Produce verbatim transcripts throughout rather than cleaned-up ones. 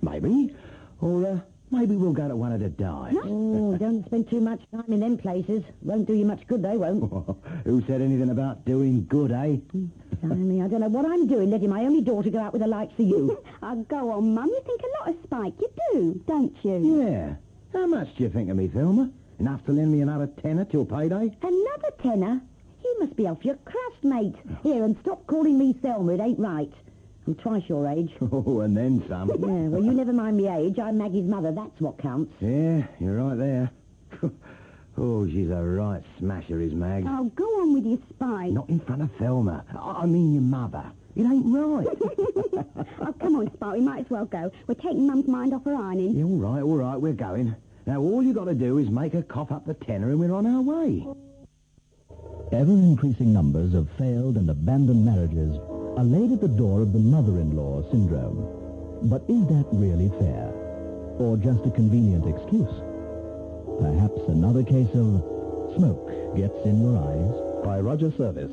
maybe. Or, uh, maybe we'll go to one of the dives. Oh, don't spend too much time in them places. Won't do you much good, they won't. Who said anything about doing good, eh? I mean, I don't know what I'm doing, letting my only daughter go out with the likes of you. Oh, go on, Mum. You think a lot of Spike. You do, don't you? Yeah. How much do you think of me, Thelma? Enough to lend me another tenner till payday? Another tenner? You must be off your crust, mate. Here, and stop calling me Thelma. It ain't right. I'm twice your age. Oh, and then some. Yeah, well, you never mind me age. I'm Maggie's mother. That's what counts. Yeah, you're right there. Oh, she's a right smasher, is Mag. Oh, go on with your Spike. Not in front of Thelma. I I mean your mother. It ain't right. Oh, come on, Spike. We might as well go. We're taking Mum's mind off her ironing. Yeah, all right, all right, we're going. Now, all you got to do is make her cough up the tenner and we're on our way. Ever-increasing numbers of failed and abandoned marriages are laid at the door of the mother-in-law syndrome. But is that really fair? Or just a convenient excuse? Perhaps another case of smoke gets in your eyes? By Roger Service.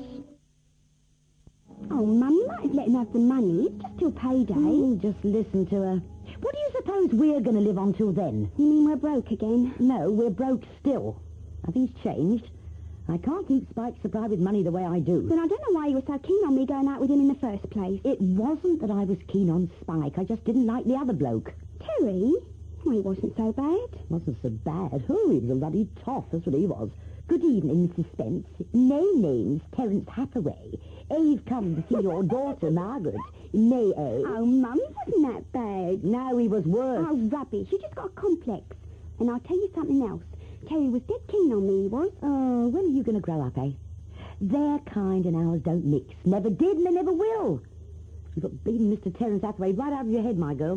Oh, Mum, you might have let him have the money. It's just till payday. Oh, just listen to her. What do you suppose we're going to live on till then? You mean we're broke again? No, we're broke still. Nothing's changed. I can't keep Spike supplied with money the way I do. Then I don't know why you were so keen on me going out with him in the first place. It wasn't that I was keen on Spike. I just didn't like the other bloke. Terry? Well, he wasn't so bad. Wasn't so bad. Oh, he was a bloody toff, that's what he was. Good evening, Missus Spence. My name's Terence Hathaway. I've come to see your daughter, Margaret. May I? Oh, Mum, he wasn't that bad. No, he was worse. Oh, rubbish. You just got a complex. And I'll tell you something else. Terry was dead keen on me, he was. Oh, when are you going to grow up, eh? Their kind and ours don't mix. Never did and they never will. You've got beating Mister Terence Hathaway right out of your head, my girl.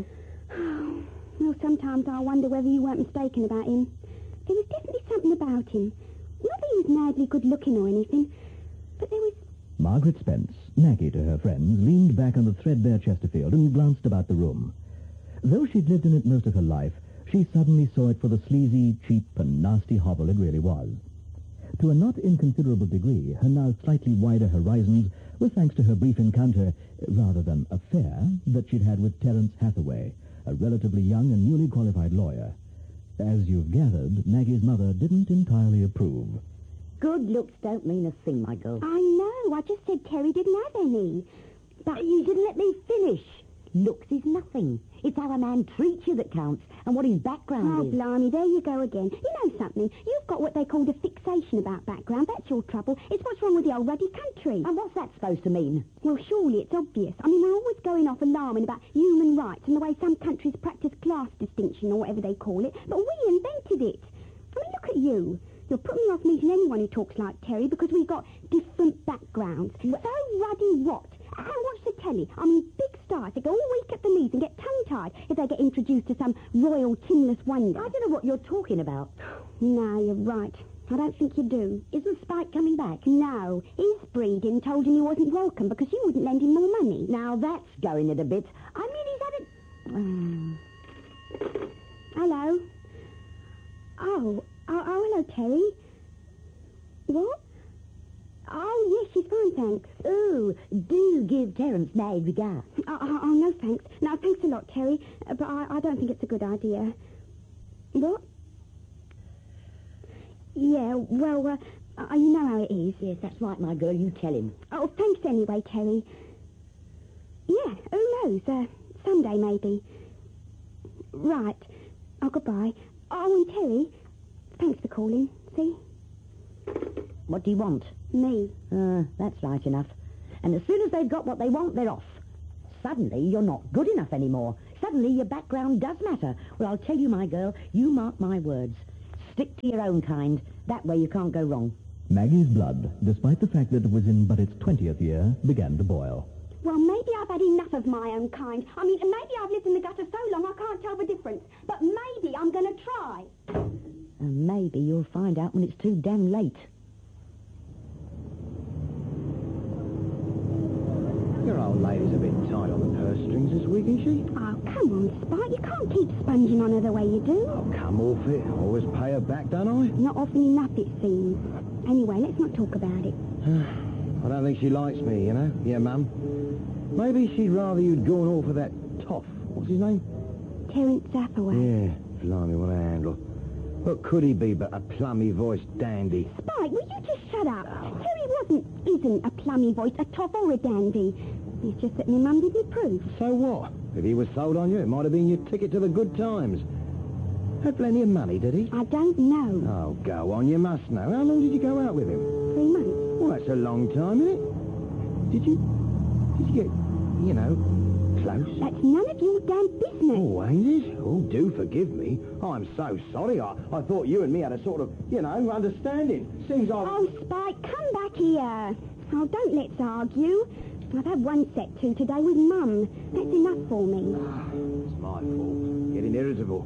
Well, sometimes I wonder whether you weren't mistaken about him. There was definitely something about him. Not that he was madly good-looking or anything, but there was... Margaret Spence, Maggie to her friends, leaned back on the threadbare Chesterfield and glanced about the room. Though she'd lived in it most of her life, she suddenly saw it for the sleazy, cheap, and nasty hovel it really was. To a not inconsiderable degree, her now slightly wider horizons were thanks to her brief encounter, rather than affair, that she'd had with Terence Hathaway, a relatively young and newly qualified lawyer. As you've gathered, Maggie's mother didn't entirely approve. Good looks don't mean a thing, my girl. I know. I just said Terry didn't have any. But you didn't let me finish. Looks is nothing. It's how a man treats you that counts, and what his background Oh, is. blimey, there you go again. You know something? You've got what they call a fixation about background. That's your trouble. It's what's wrong with the old ruddy country. And what's that supposed to mean? Well, surely it's obvious. I mean, we're always going off alarming about human rights and the way some countries practice class distinction or whatever they call it. But we invented it. I mean, look at you. You're putting me off meeting anyone who talks like Terry because we've got different backgrounds. So ruddy what? And watch the telly. I mean, big stars. They go all weak at the knees and get tongue-tied if they get introduced to some royal chinless wonder. I don't know what you're talking about. No, you're right. I don't think you do. Isn't Spike coming back? No. His breeding told him he wasn't welcome because you wouldn't lend him more money. Now that's going it a bit. I mean, he's had it... Um, hello? Oh, oh, oh, hello, Terry. What? Oh, yes, she's fine, thanks. Oh, do give Terence my regards. Oh, oh, oh, no, thanks. No, thanks a lot, Terry. Uh, but I, I don't think it's a good idea. What? Yeah, well, uh, uh, you know how it is. Yes, that's right, my girl. You tell him. Oh, thanks anyway, Terry. Yeah, who knows? Uh, someday, maybe. Right. Oh, goodbye. Oh, and Terry, thanks for calling. See? What do you want? Me. Uh, that's right enough. And as soon as they've got what they want, they're off. Suddenly, you're not good enough anymore. Suddenly, your background does matter. Well, I'll tell you, my girl, you mark my words. Stick to your own kind. That way you can't go wrong. Maggie's blood, despite the fact that it was in but its twentieth year, began to boil. Well, maybe I've had enough of my own kind. I mean, maybe I've lived in the gutter so long I can't tell the difference. But maybe I'm going to try. And maybe you'll find out when it's too damn late. Your old lady's a bit tight on the purse strings this week, isn't she? Oh, come on, Spike. You can't keep sponging on her the way you do. Oh, come off it. Always pay her back, don't I? Not often enough, it seems. Anyway, let's not talk about it. I don't think she likes me, you know. Yeah, Mum. Maybe she'd rather you'd gone off with that toff. What's his name? Terence Hathaway. Yeah, blimey, what a handle. What could he be but a plummy-voiced dandy? Spike, will you just shut up? Terry wasn't, isn't a plummy voice, a toff or a dandy. It's just that my mum didn't approve. So what? If he was sold on you, it might have been your ticket to the good times. Had plenty of money, did he? I don't know. Oh, go on, you must know. How long did you go out with him? Three months. Well, that's a long time, isn't it? Did you... Did you get, you know, close? That's none of your damn business. Oh, ain't it? Oh, do forgive me. I'm so sorry. I, I thought you and me had a sort of, you know, understanding. Seems like... Oh, Spike, come back here. Oh, don't let's argue. I've had one set to today with Mum. That's enough for me. It's my fault. Getting irritable.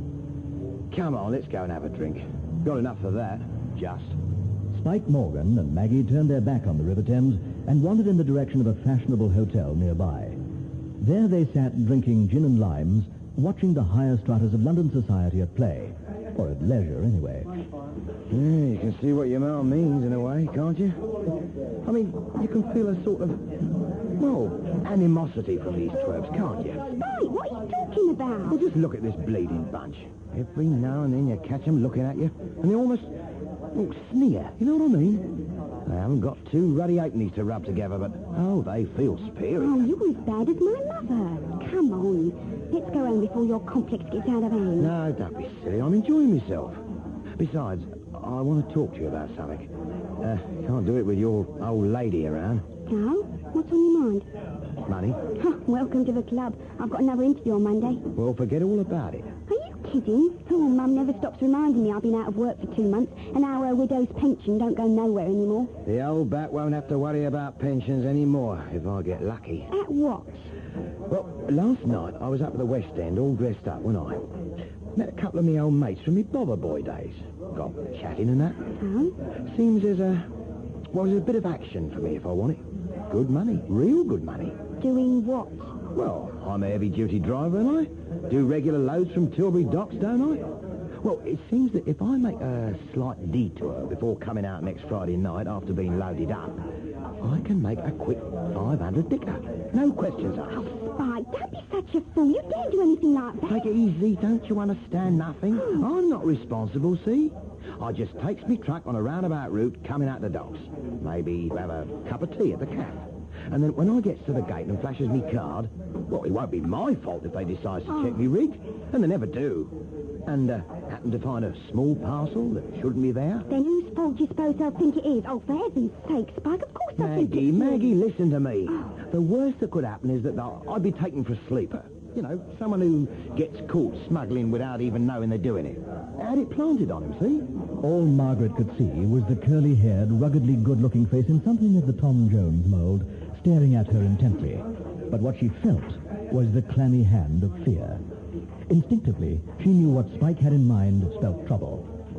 Come on, let's go and have a drink. Got enough of that. Just. Spike Morgan and Maggie turned their back on the River Thames and wandered in the direction of a fashionable hotel nearby. There they sat drinking gin and limes, watching the higher stratas of London society at play. Or at leisure, anyway. Yeah, you can see what your mum means in a way, can't you? I mean, you can feel a sort of, well, animosity from these twerps, can't you? Spike, what are you talking about? Well, just look at this bleeding bunch. Every now and then you catch them looking at you, and they almost, well, sneer. You know what I mean? They haven't got two ruddy halfpennies to rub together, but, oh, they feel superior. Oh, you're as bad as my mother. Come on. Let's go home before your complex gets out of hand. No, don't be silly. I'm enjoying myself. Besides, I want to talk to you about something. Uh, can't do it with your old lady around. No? What's on your mind? Money? Welcome to the club. I've got another interview on Monday. Well, forget all about it. Are you kidding? Oh, Mum never stops reminding me I've been out of work for two months and our widow's pension don't go nowhere anymore. The old bat won't have to worry about pensions anymore if I get lucky. At what? Well, last night I was up at the West End all dressed up, wasn't I? Met a couple of me old mates from me bobber boy days. Got chatting and that. Oh? Seems there's a... well, there's a bit of action for me if I want it. Good money. Real good money. Doing what? Well, I'm a heavy-duty driver, and I do regular loads from Tilbury Docks, don't I? Well, it seems that if I make a slight detour before coming out next Friday night after being loaded up, I can make a quick five hundred dicker. No questions asked. Oh, Spike, don't be such a fool. You daren't do anything like that. Take it easy, don't you understand nothing? I'm not responsible, see? I just takes me truck on a roundabout route coming out the docks. Maybe have a cup of tea at the cafe. And then when I gets to the gate and flashes me card, well, it won't be my fault if they decide to check me rig. And they never do. And uh, happen to find a small parcel that shouldn't be there. Then whose fault do you suppose they'll think it is? Oh, for heaven's sake, Spike, of course they'll think Maggie, it's Maggie, listen to me. The worst that could happen is that they'll- I'd be taken for a sleeper. You know, someone who gets caught smuggling without even knowing they're doing it. Had it planted on him, see? All Margaret could see was the curly-haired, ruggedly good-looking face in something of the Tom Jones mould, staring at her intently. But what she felt was the clammy hand of fear. Instinctively, she knew what Spike had in mind spelt trouble.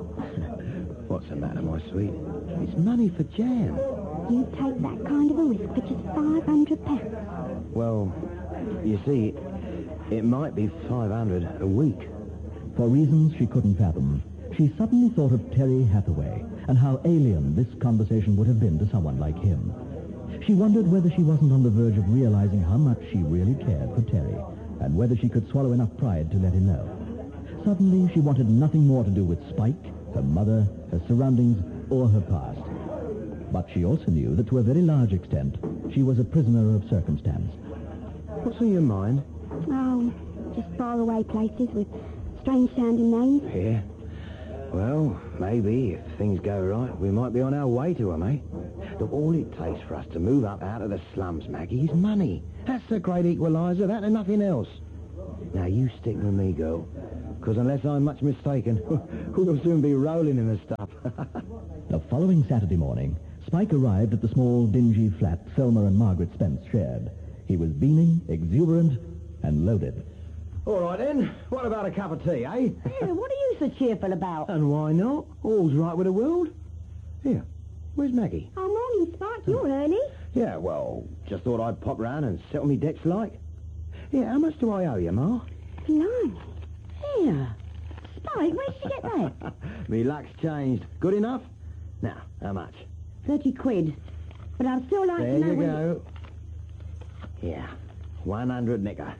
What's the matter, my sweet? It's money for jam. You take that kind of a risk for just five hundred pounds. Well, you see, it might be five hundred a week. For reasons she couldn't fathom, she suddenly thought of Terry Hathaway and how alien this conversation would have been to someone like him. She wondered whether she wasn't on the verge of realizing how much she really cared for Terry, and whether she could swallow enough pride to let him know. Suddenly, she wanted nothing more to do with Spike, her mother, her surroundings, or her past. But she also knew that to a very large extent, she was a prisoner of circumstance. What's on your mind? Oh, just faraway places with strange-sounding names. Yeah. Well, maybe if things go right, we might be on our way to them, eh? Look, all it takes for us to move up out of the slums, Maggie, is money. That's the great equaliser, that and nothing else. Now, you stick with me, girl, because unless I'm much mistaken, we'll soon be rolling in the stuff. The following Saturday morning, Spike arrived at the small, dingy flat Thelma and Margaret Spence shared. He was beaming, exuberant, and loaded. All right, then. What about a cup of tea, eh? Yeah, what are you so cheerful about? And why not? All's right with the world. Here, where's Maggie? Oh, morning, Spike. You're early. Yeah, well, just thought I'd pop round and settle me debts like. Yeah, how much do I owe you, Ma? Blimey. Here. Spike, where'd you get that? Me luck's changed. Good enough? Now, how much? Thirty quid. But I'd still like There to know you when go. Yeah, one hundred nicker.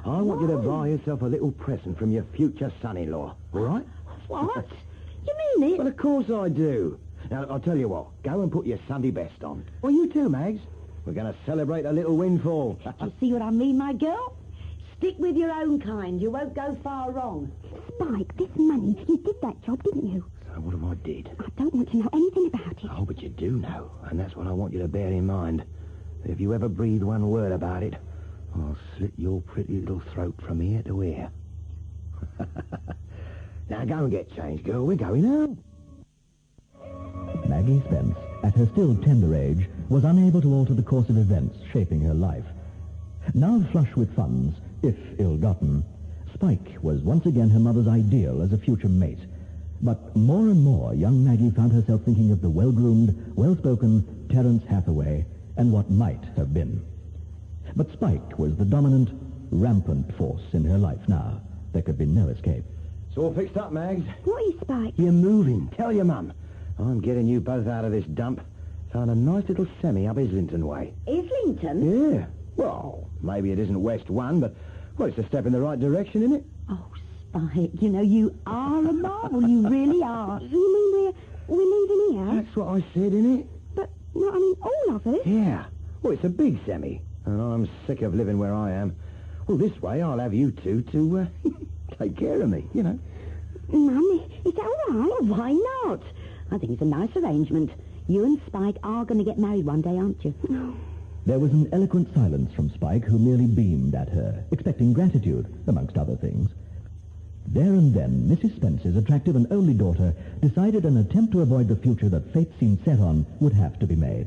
I want you to buy yourself a little present from your future son-in-law, all right? What? You mean it? Well, of course I do. Now, I'll tell you what. Go and put your Sunday best on. Well, you too, Mags. We're going to celebrate a little windfall. You see what I mean, my girl? Stick with your own kind. You won't go far wrong. Spike, this money, you did that job, didn't you? So what have I did? I don't want to know anything about it. Oh, but you do know, and that's what I want you to bear in mind. If you ever breathe one word about it, I'll slit your pretty little throat from ear to ear. Now go and get changed, girl. We're going out. Maggie Spence, at her still tender age, was unable to alter the course of events shaping her life. Now flush with funds, if ill-gotten, Spike was once again her mother's ideal as a future mate. But more and more, young Maggie found herself thinking of the well-groomed, well-spoken Terence Hathaway and what might have been. But Spike was the dominant, rampant force in her life now. There could be no escape. It's all fixed up, Mags. What is Spike? You're moving. Tell your mum. I'm getting you both out of this dump. Found a nice little semi up Islington way. Islington? Yeah. Well, maybe it isn't West One, but, well, it's a step in the right direction, isn't it? Oh, Spike, you know, you are a marvel. You really are. You mean we're, we're leaving here? That's what I said, innit? But, no, I mean, all of us? Yeah. Well, it's a big semi, and I'm sick of living where I am. Well, this way I'll have you two to uh, take care of me, you know. Mum, is that all right? Oh, why not? I think it's a nice arrangement. You and Spike are going to get married one day, aren't you? Oh. There was an eloquent silence from Spike, who merely beamed at her, expecting gratitude, amongst other things. There and then, Missus Spence's attractive and only daughter decided an attempt to avoid the future that fate seemed set on would have to be made.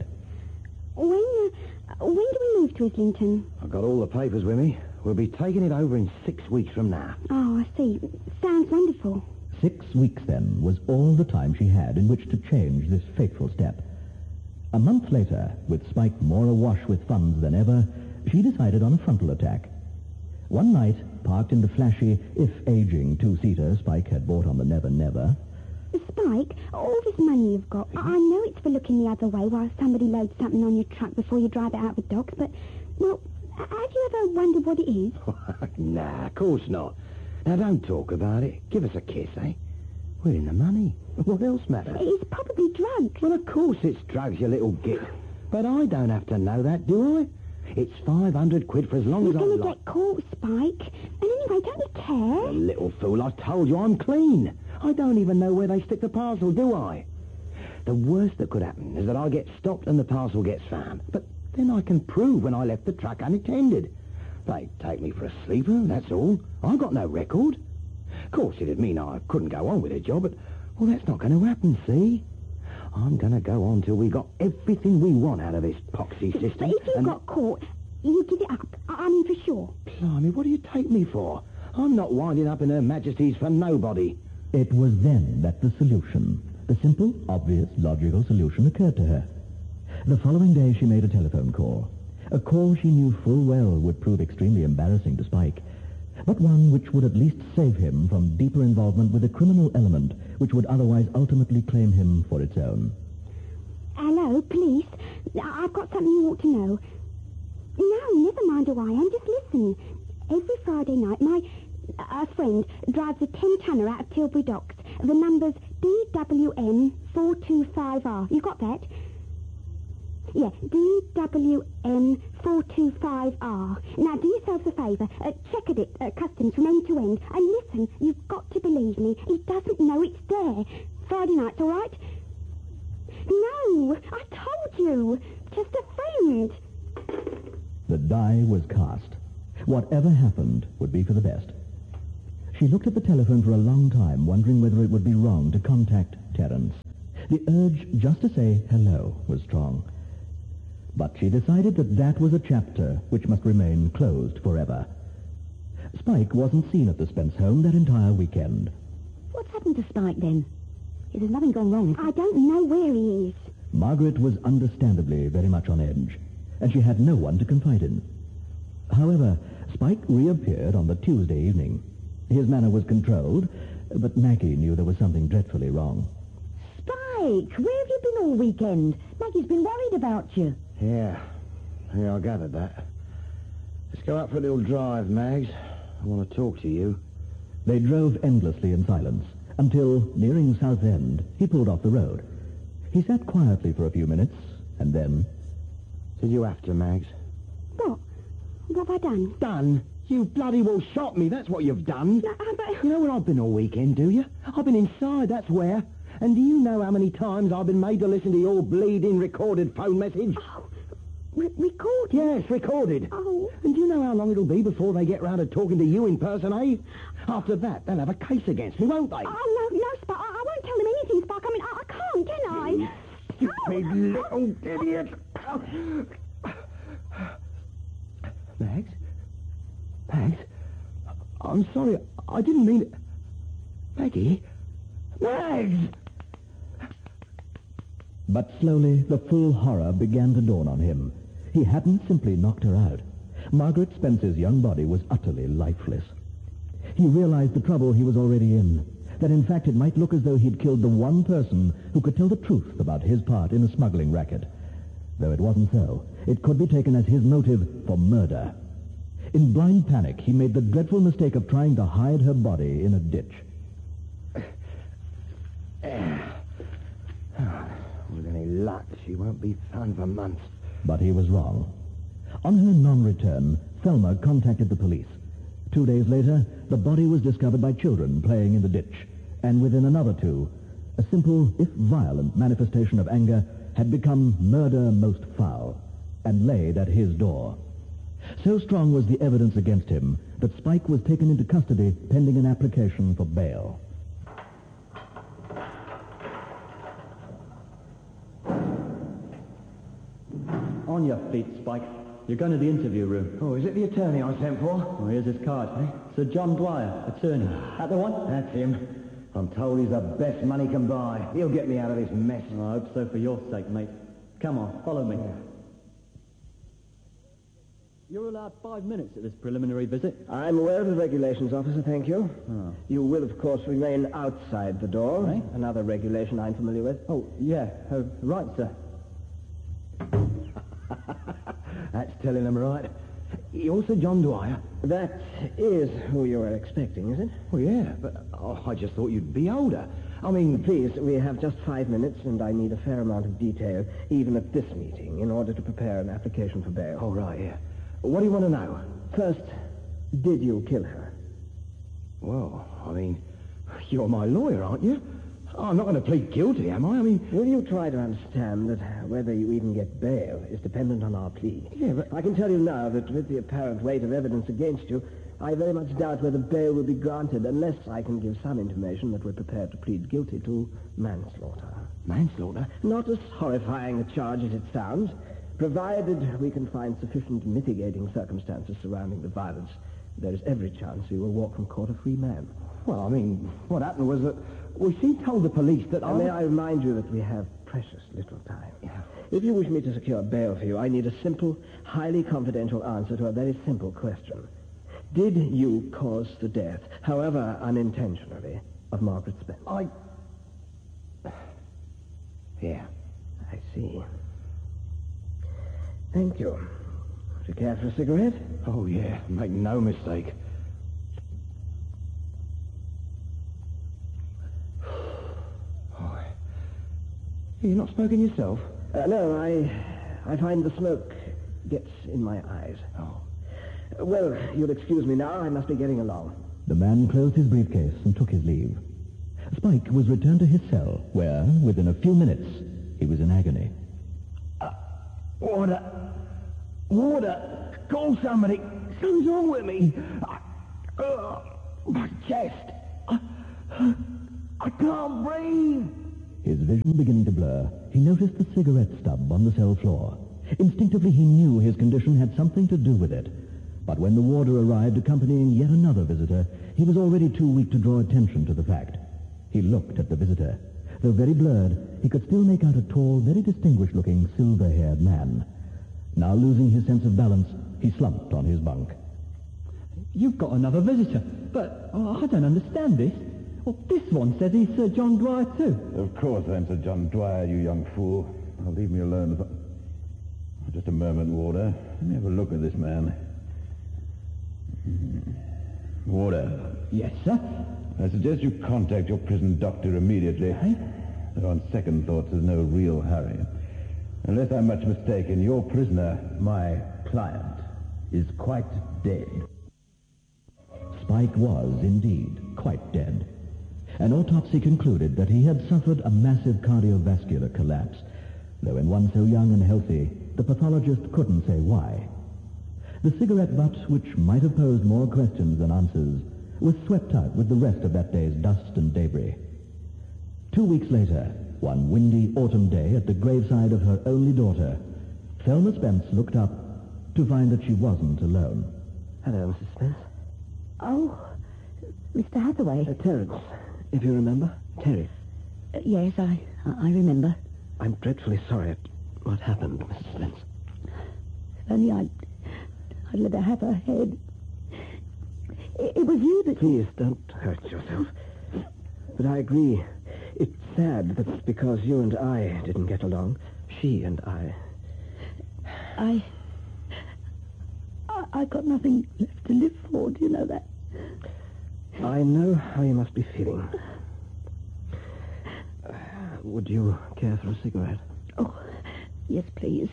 When, uh, when do we move to Islington? I've got all the papers with me. We'll be taking it over in six weeks from now. Oh, I see. Sounds wonderful. Six weeks, then, was all the time she had in which to change this fateful step. A month later, with Spike more awash with funds than ever, she decided on a frontal attack. One night, parked in the flashy, if aging, two-seater Spike had bought on the Never Never... Spike, all this money you've got, I I know it's for looking the other way while somebody loads something on your truck before you drive it out with dogs, but, well, have you ever wondered what it is? Nah, of course not. Now, don't talk about it. Give us a kiss, eh? We're in the money. What else matters? It's probably drugs. Well, of course it's drugs, you little git. But I don't have to know that, do I? It's five hundred quid for as long You're as I going to like. get caught, Spike. And anyway, don't you care? You little fool, I told you I'm clean. I don't even know where they stick the parcel, do I? The worst that could happen is that I get stopped and the parcel gets found. But then I can prove when I left the truck unattended. They take me for a sleeper, that's all. I've got no record. Of course, it'd mean I couldn't go on with the job, but, well, that's not going to happen, see? I'm going to go on till we got everything we want out of this poxy system. But if you and... got caught, you give it up. I I mean, for sure. Blimey, what do you take me for? I'm not winding up in Her Majesty's for nobody. It was then that the solution, the simple, obvious, logical solution occurred to her. The following day she made a telephone call. A call she knew full well would prove extremely embarrassing to Spike, but one which would at least save him from deeper involvement with a criminal element which would otherwise ultimately claim him for its own. Hello, police. I- I've got something you ought to know. No, never mind who I am. Just listen. Every Friday night, my a friend drives a ten-tonner out of Tilbury Docks. The number's D W N four two five R. You got that? Yeah, D W N four two five R. Now, do yourselves a favour. Uh, check at it, uh, customs from end to end. And listen, you've got to believe me. He doesn't know it's there. Friday nights, all right? No, I told you. Just a friend. The die was cast. Whatever happened would be for the best. She looked at the telephone for a long time, wondering whether it would be wrong to contact Terence. The urge just to say hello was strong. But she decided that that was a chapter which must remain closed forever. Spike wasn't seen at the Spence home that entire weekend. What's happened to Spike, then? There's nothing gone wrong. I don't know where he is. Margaret was understandably very much on edge, and she had no one to confide in. However, Spike reappeared on the Tuesday evening. His manner was controlled, but Maggie knew there was something dreadfully wrong. Spike, where have you been all weekend? Maggie's been worried about you. Yeah, yeah, I gathered that. Let's go out for a little drive, Mags. I want to talk to you. They drove endlessly in silence until, nearing Southend, he pulled off the road. He sat quietly for a few minutes, and then... Did you have to, Mags? What? What have I done? Done? You bloody well shot me, that's what you've done. No, uh, but... You know where I've been all weekend, do you? I've been inside, that's where. And do you know how many times I've been made to listen to your bleeding recorded phone message? Oh, re- recorded? Yes, recorded. Oh. And do you know how long it'll be before they get round to talking to you in person, eh? After that, they'll have a case against me, won't they? Oh, no, no, Spike. I, I won't tell them anything, Spike. I mean, I, I can't, can I? Stupid little idiot. Mags? Mags? I'm sorry. I didn't mean it. Maggie? Mags! But slowly, the full horror began to dawn on him. He hadn't simply knocked her out. Margaret Spence's young body was utterly lifeless. He realized the trouble he was already in, that in fact it might look as though he'd killed the one person who could tell the truth about his part in a smuggling racket. Though it wasn't so, it could be taken as his motive for murder. In blind panic, he made the dreadful mistake of trying to hide her body in a ditch. With any luck, she won't be found for months. But he was wrong. On her non-return, Thelma contacted the police. Two days later, the body was discovered by children playing in the ditch. And within another two, a simple, if violent, manifestation of anger had become murder most foul and laid at his door. So strong was the evidence against him that Spike was taken into custody pending an application for bail. On your feet, Spike. You're going to the interview room. Oh, is it the attorney I sent for? Oh, here's his card. Eh? Sir John Dwyer, attorney. That the one? That's him. I'm told he's the best money can buy. He'll get me out of this mess. Oh, I hope so for your sake, mate. Come on, follow me. Yeah. You're allowed five minutes at this preliminary visit. I'm aware of the regulations, officer, thank you. Oh. You will, of course, remain outside the door. Right. Another regulation I'm familiar with. Oh, yeah. Oh, right, sir. That's telling them right. You're Sir John Dwyer? That is who you were expecting, is it? Oh, yeah, but oh, I just thought you'd be older. I mean... Please, we have just five minutes, and I need a fair amount of detail, even at this meeting, in order to prepare an application for bail. Oh, right, yeah. What do you want to know? First, did you kill her? Well, I mean, you're my lawyer, aren't you? I'm not going to plead guilty, am I? I mean... Will you try to understand that whether you even get bail is dependent on our plea? Yeah, but... I can tell you now that with the apparent weight of evidence against you, I very much doubt whether bail will be granted unless I can give some intimation that we're prepared to plead guilty to manslaughter. Manslaughter? Not as horrifying a charge as it sounds, provided we can find sufficient mitigating circumstances surrounding the violence. There is every chance you will walk from court a free man. Well, I mean, what happened was that... Well, she told the police that I... May I remind you that we have precious little time. Yeah. If you wish me to secure bail for you, I need a simple, highly confidential answer to a very simple question. Did you cause the death, however unintentionally, of Margaret Spence? I... Yeah. I see. Thank you. Would you care for a cigarette? Oh, yeah. Make no mistake. Oh. You're not smoking yourself? Uh, no, I... I find the smoke gets in my eyes. Oh. Uh, well, you'll excuse me now. I must be getting along. The man closed his briefcase and took his leave. Spike was returned to his cell, where, within a few minutes, he was in agony. Uh, water. Water. Call somebody. Something's wrong with me. I, uh, my chest. I, I can't breathe. His vision beginning to blur, he noticed the cigarette stub on the cell floor. Instinctively, he knew his condition had something to do with it. But when the warder arrived accompanying yet another visitor, he was already too weak to draw attention to the fact. He looked at the visitor. Though very blurred, he could still make out a tall, very distinguished-looking, silver-haired man. Now losing his sense of balance, he slumped on his bunk. You've got another visitor, but oh, I don't understand this. Well, this one says he's Sir John Dwyer, too. Of course I'm Sir John Dwyer, you young fool. Now leave me alone. Just a moment, warder. Let me have a look at this man. Warder, Yes, sir. I suggest you contact your prison doctor immediately. Eh? Though on second thoughts, there's no real hurry. Unless I'm much mistaken, your prisoner, my client, is quite dead. Spike was, indeed, quite dead. An autopsy concluded that he had suffered a massive cardiovascular collapse, though in one so young and healthy, the pathologist couldn't say why. The cigarette butt, which might have posed more questions than answers, was swept out with the rest of that day's dust and debris. Two weeks later, one windy autumn day at the graveside of her only daughter, Thelma Spence looked up to find that she wasn't alone. Hello, Missus Spence. Oh, Mister Hathaway. Uh, Terence, if you remember. Terry. Uh, yes, I, I remember. I'm dreadfully sorry at what happened, Missus Spence. If only I'd, I'd let her have her head. It, it was you that... Please, don't hurt yourself. But I agree. It's sad that because you and I didn't get along, she and I... I... I, I got nothing left to live for, do you know that? I know how you must be feeling. Uh, would you care for a cigarette? Oh, yes, please.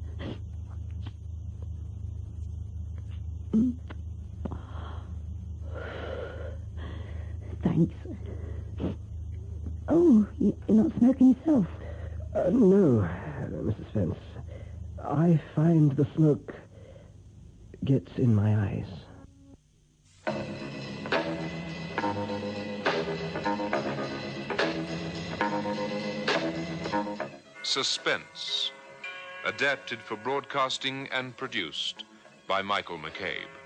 Mm. Thanks. Oh, you- you're not smoking yourself? Uh, no, uh, Missus Spence. I find the smoke gets in my eyes. Suspense, adapted for broadcasting and produced by Michael McCabe.